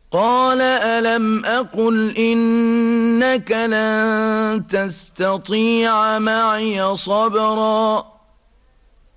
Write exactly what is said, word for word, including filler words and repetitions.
قال ألم أقل إنك لن تستطيع معي صبرا